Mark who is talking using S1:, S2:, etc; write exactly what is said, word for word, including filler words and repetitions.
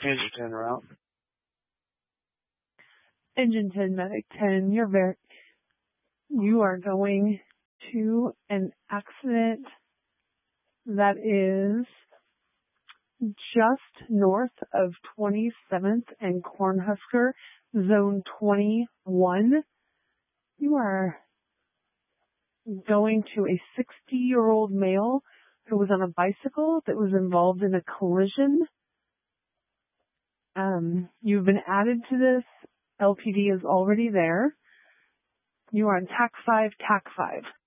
S1: Engine ten route.
S2: Engine ten, Medic ten, you're very, you are going to an accident that is just north of twenty-seventh and Cornhusker, zone twenty-one. You are going to a sixty-year-old male who was on a bicycle that was involved in a collision. Um, you've been added to this. L P D is already there. You are on T A C five, T A C five.